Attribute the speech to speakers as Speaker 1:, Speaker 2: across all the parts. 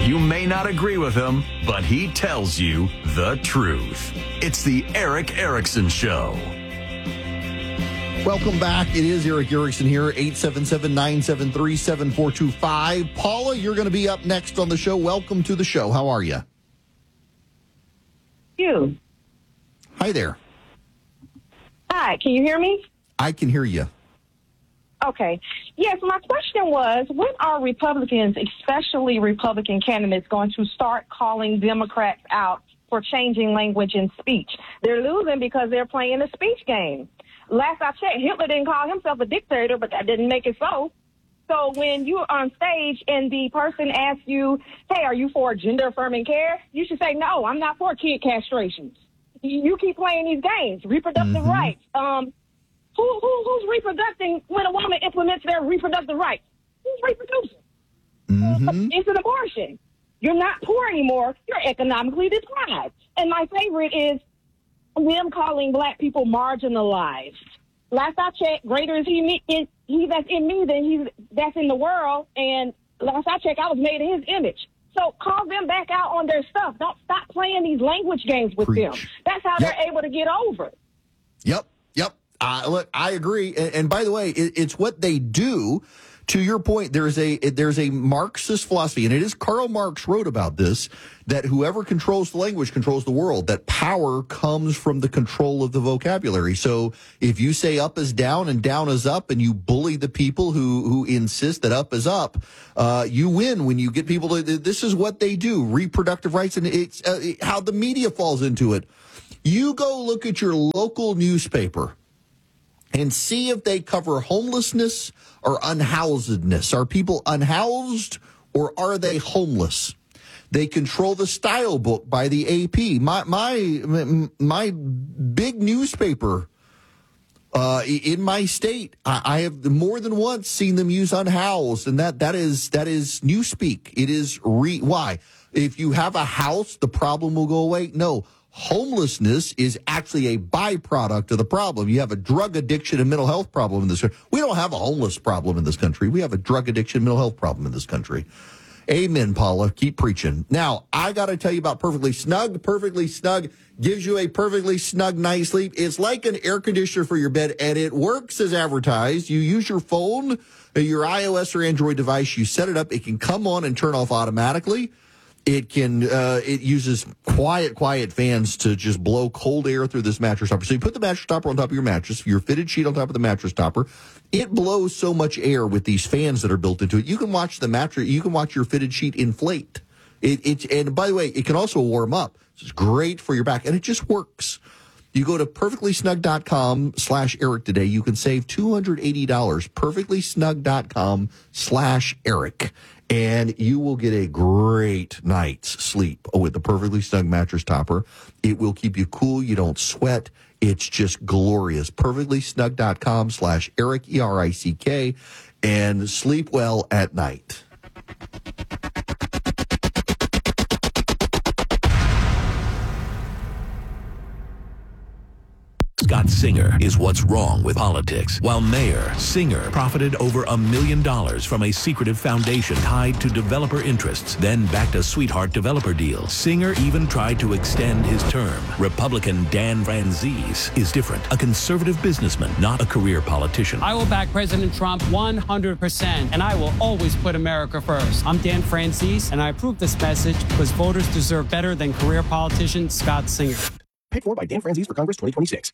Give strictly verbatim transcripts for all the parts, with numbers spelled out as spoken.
Speaker 1: You may not agree with him, but he tells you the truth. It's the Erick Erickson Show.
Speaker 2: Welcome back. It is Erick Erickson here, eight seven seven, nine seven three, seven four two five. Paula, you're going to be up next on the show. Welcome to the show. How are you?
Speaker 3: You.
Speaker 2: Hi there.
Speaker 3: Hi, can you hear me?
Speaker 2: I can hear you.
Speaker 3: Okay. Yes, my question was, when are Republicans, especially Republican candidates, going to start calling Democrats out for changing language and speech? They're losing because they're playing a speech game. Last I checked, Hitler didn't call himself a dictator, but that didn't make it so. So when you're on stage and the person asks you, hey, are you for gender-affirming care? You should say, no, I'm not for kid castrations. You keep playing these games, reproductive
Speaker 2: Mm-hmm.
Speaker 3: rights. Um, who, who Who's reproducing when a woman implements their reproductive rights? Who's reproducing?
Speaker 2: Mm-hmm.
Speaker 3: It's an abortion. You're not poor anymore. You're economically deprived. And my favorite is them calling black people marginalized. Last I checked, greater is he, me, in, he that's in me than he that's in the world. And last I checked, I was made in his image. So call them back out on their stuff. Don't stop playing these language games with
Speaker 2: Preach.
Speaker 3: them. That's how
Speaker 2: Yep.
Speaker 3: they're able to get over.
Speaker 2: Yep, yep. Uh, look, I agree. And, and by the way, it, it's what they do. To your point, there's a there's a Marxist philosophy, and it is Karl Marx wrote about this, that whoever controls the language controls the world, that power comes from the control of the vocabulary. So if you say up is down and down is up, and you bully the people who, who insist that up is up, uh, you win when you get people to, this is what they do, reproductive rights, and it's uh, how the media falls into it. You go look at your local newspaper and see if they cover homelessness or unhousedness. Are people unhoused or are they homeless? They control the style book by the A P. My my my big newspaper uh, in my state, I, I have more than once seen them use unhoused, and that that is that is newspeak. It is re why if you have a house, the problem will go away. No. Homelessness is actually a byproduct of the problem. You have a drug addiction and mental health problem in this country. We don't have a homeless problem in this country. We have a drug addiction and mental health problem in this country. Amen, Paula. Keep preaching. Now, I got to tell you about Perfectly Snug. Perfectly Snug gives you a perfectly snug night's sleep. It's like an air conditioner for your bed, and it works as advertised. You use your phone, your iOS or Android device. You set it up. It can come on and turn off automatically. It can, uh, it uses quiet, quiet fans to just blow cold air through this mattress topper. So you put the mattress topper on top of your mattress, your fitted sheet on top of the mattress topper. It blows so much air with these fans that are built into it. You can watch the mattress, you can watch your fitted sheet inflate. It, it, and by the way, it can also warm up. So it's great for your back, and it just works. You go to perfectlysnug.com slash Eric today. You can save two hundred eighty dollars. perfectlysnug.com slash Eric. And you will get a great night's sleep with the Perfectly Snug mattress topper. It will keep you cool. You don't sweat. It's just glorious. perfectlysnug.com slash Eric, E R I C K, and sleep well at night.
Speaker 4: Scott Singer is what's wrong with politics. While Mayor Singer profited over a million dollars from a secretive foundation tied to developer interests, then backed a sweetheart developer deal. Singer even tried to extend his term. Republican Dan Franzese is different. A conservative businessman, not a career politician.
Speaker 5: I will back President Trump one hundred percent, and I will always put America first. I'm Dan Franzese, and I approve this message because voters deserve better than career politician Scott Singer.
Speaker 6: Paid for by Dan Franzese for Congress twenty twenty-six.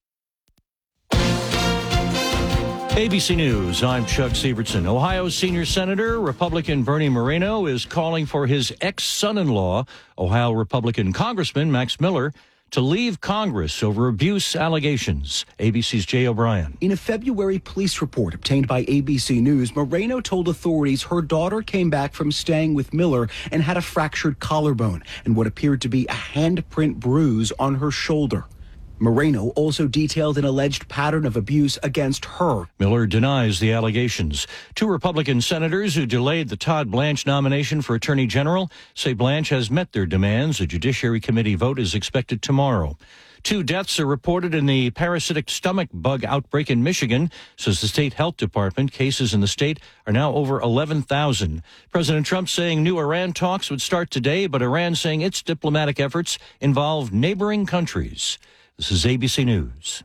Speaker 7: A B C News, I'm Chuck Sievertson. Ohio senior senator, Republican Bernie Moreno, is calling for his ex-son-in-law, Ohio Republican Congressman Max Miller, to leave Congress over abuse allegations. A B C's Jay O'Brien.
Speaker 6: In a February police report obtained by A B C News, Moreno told authorities her daughter came back from staying with Miller and had a fractured collarbone and what appeared to be a handprint bruise on her shoulder. Moreno also detailed an alleged pattern of abuse against her.
Speaker 7: Miller denies the allegations. Two Republican senators who delayed the Todd Blanche nomination for Attorney General say Blanche has met their demands. A Judiciary Committee vote is expected tomorrow. Two deaths are reported in the parasitic stomach bug outbreak in Michigan, says the state health department. Cases in the state are now over eleven thousand. President Trump saying new Iran talks would start today, but Iran saying its diplomatic efforts involve neighboring countries. This is A B C News.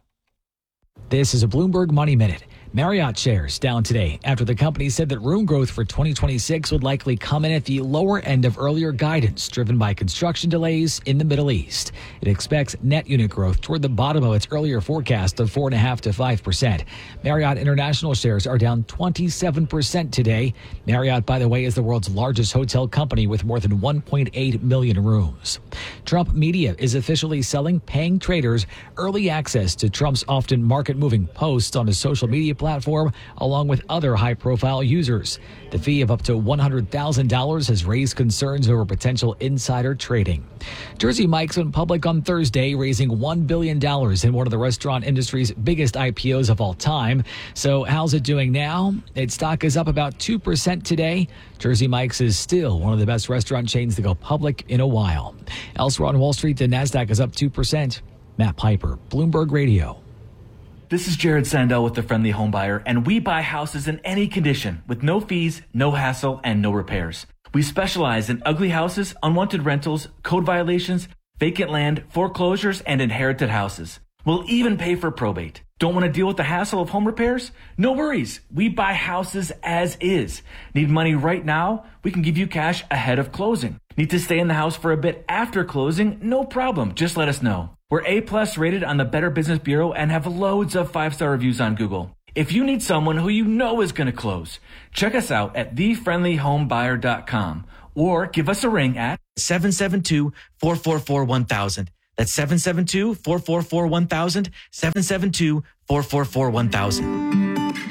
Speaker 8: This is a Bloomberg Money Minute. Marriott shares down today after the company said that room growth for twenty twenty-six would likely come in at the lower end of earlier guidance, driven by construction delays in the Middle East. It expects net unit growth toward the bottom of its earlier forecast of four point five to five percent. Marriott International shares are down twenty-seven percent today. Marriott, by the way, is the world's largest hotel company with more than one point eight million rooms. Trump Media is officially selling paying traders early access to Trump's often market-moving posts on his social media platform, along with other high-profile users. The fee of up to one hundred thousand dollars has raised concerns over potential insider trading. Jersey Mike's went public on Thursday, raising one billion dollars in one of the restaurant industry's biggest I P Os of all time. So how's it doing now? Its stock is up about two percent today. Jersey Mike's is still one of the best restaurant chains to go public in a while. Elsewhere on Wall Street, the Nasdaq is up two percent. Matt Piper, Bloomberg Radio.
Speaker 9: This is Jared Sandell with The Friendly Home Buyer, and we buy houses in any condition with no fees, no hassle, and no repairs. We specialize in ugly houses, unwanted rentals, code violations, vacant land, foreclosures, and inherited houses. We'll even pay for probate. Don't want to deal with the hassle of home repairs? No worries. We buy houses as is. Need money right now? We can give you cash ahead of closing. Need to stay in the house for a bit after closing? No problem. Just let us know. We're A-plus rated on the Better Business Bureau and have loads of five-star reviews on Google. If you need someone who you know is going to close, check us out at the friendly home buyer dot com or give us a ring at
Speaker 10: seven seven two, four four four, one thousand. That's seven seven two, four four four, one thousand, seven seven two, four four four, one thousand.